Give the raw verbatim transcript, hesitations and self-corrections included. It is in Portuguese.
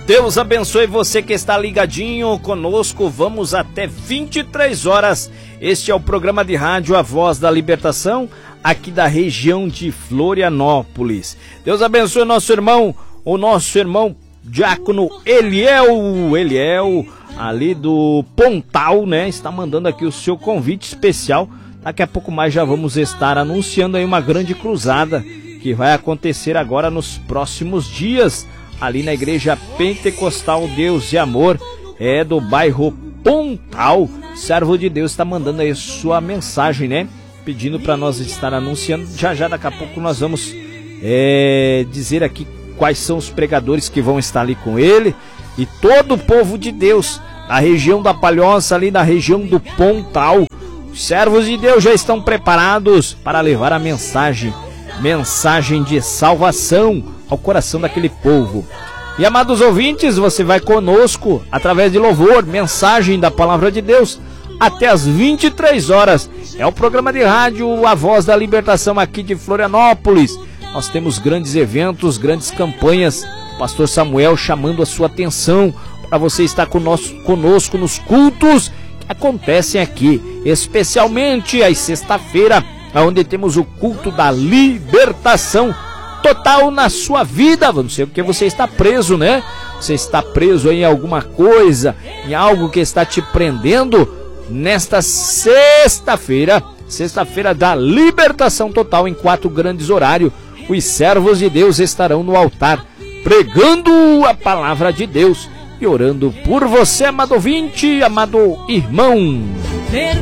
Deus abençoe você que está ligadinho conosco. Vamos até vinte e três horas. Este é o programa de rádio A Voz da Libertação, aqui da região de Florianópolis. Deus abençoe o nosso irmão, o nosso irmão diácono Eliel, Eliel, ali do Pontal, né? Está mandando aqui o seu convite especial. Daqui a pouco mais já vamos estar anunciando aí uma grande cruzada que vai acontecer agora nos próximos dias, ali na Igreja Pentecostal Deus e Amor, é do bairro Pontal. Servo de Deus está mandando aí sua mensagem, né? Pedindo para nós estar anunciando. Já já daqui a pouco nós vamos é, dizer aqui quais são os pregadores que vão estar ali com ele. E todo o povo de Deus, da região da Palhoça, ali na região do Pontal, os servos de Deus já estão preparados para levar a mensagem, mensagem de salvação ao coração daquele povo. E amados ouvintes, você vai conosco através de louvor, mensagem da Palavra de Deus, até as vinte e três horas. É o programa de rádio A Voz da Libertação aqui de Florianópolis. Nós temos grandes eventos, grandes campanhas. O pastor Samuel chamando a sua atenção para você estar conosco, conosco nos cultos que acontecem aqui, especialmente às sexta-feira, onde temos o culto da libertação total na sua vida. Não sei porque você está preso, né? Você está preso em alguma coisa, em algo que está te prendendo. Nesta sexta-feira, sexta-feira da libertação total, em quatro grandes horários, os servos de Deus estarão no altar pregando a palavra de Deus e orando por você, amado ouvinte, amado irmão.